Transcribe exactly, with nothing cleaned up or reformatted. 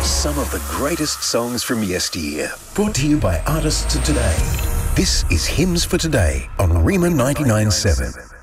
Some of the greatest songs from yesteryear. Brought to you by Artists Today. This is Hymns for Today on Rima ninety-nine point seven.